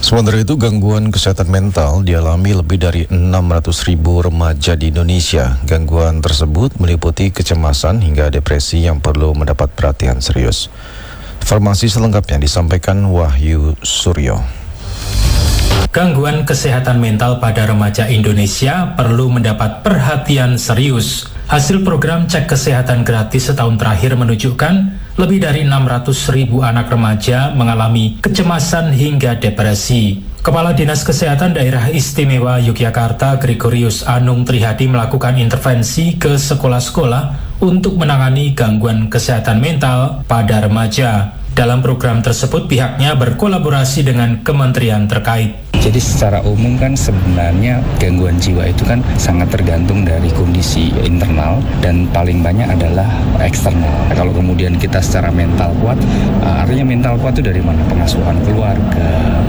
Sementara itu, gangguan kesehatan mental dialami lebih dari 600.000 remaja di Indonesia. Gangguan tersebut meliputi kecemasan hingga depresi yang perlu mendapat perhatian serius. Informasi selengkapnya disampaikan Wahyu Suryo. Gangguan kesehatan mental pada remaja Indonesia perlu mendapat perhatian serius. Hasil program cek kesehatan gratis setahun terakhir menunjukkan lebih dari 600.000 anak remaja mengalami kecemasan hingga depresi. Kepala Dinas Kesehatan Daerah Istimewa Yogyakarta, Gregorius Anung Trihadi, melakukan intervensi ke sekolah-sekolah untuk menangani gangguan kesehatan mental pada remaja. Dalam program tersebut, pihaknya berkolaborasi dengan kementerian terkait. Jadi secara umum kan sebenarnya gangguan jiwa itu kan sangat tergantung dari kondisi internal dan paling banyak adalah eksternal. Kalau kemudian kita secara mental kuat, artinya mental kuat itu dari mana? Pengasuhan keluarga,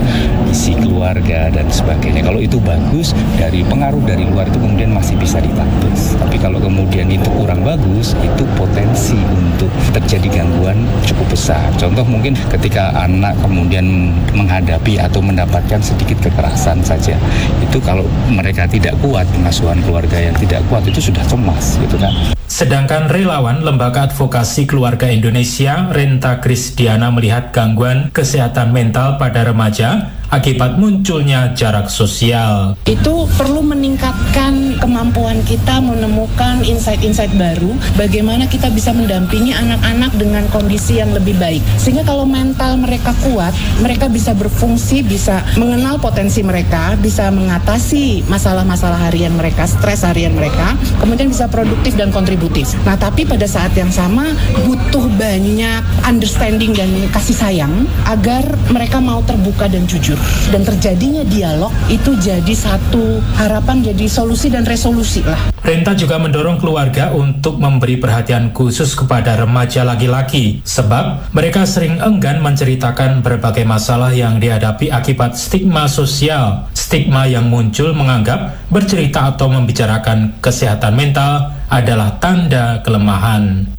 isi keluarga dan sebagainya. Kalau itu bagus, dari pengaruh dari luar itu kemudian masih bisa ditangkis. Tapi kalau kemudian itu kurang bagus, itu potensi untuk terjadi gangguan cukup besar. Contoh mungkin ketika anak kemudian menghadapi atau mendapatkan sedikit kekerasan saja, itu kalau mereka tidak kuat, pengasuhan keluarga yang tidak kuat itu sudah cemas gitu kan. Sedangkan relawan Lembaga Advokasi Keluarga Indonesia, Renta Krisdiana, melihat gangguan kesehatan mental pada remaja akibat munculnya jarak sosial. Itu perlu meningkatkan kemampuan kita menemukan insight-insight baru, bagaimana kita bisa mendampingi anak-anak dengan kondisi yang lebih baik. Sehingga kalau mental mereka kuat, mereka bisa berfungsi, bisa mengenal potensi mereka, bisa mengatasi masalah-masalah harian mereka, stres harian mereka, kemudian bisa produktif dan kontributif. Nah, tapi pada saat yang sama butuh banyak understanding dan kasih sayang agar mereka mau terbuka dan jujur. Dan terjadinya dialog itu jadi satu harapan, jadi solusi dan resolusi lah. Renta juga mendorong keluarga untuk memberi perhatian khusus kepada remaja laki-laki, sebab mereka sering enggan menceritakan berbagai masalah yang dihadapi akibat stigma sosial. Stigma yang muncul menganggap bercerita atau membicarakan kesehatan mental adalah tanda kelemahan.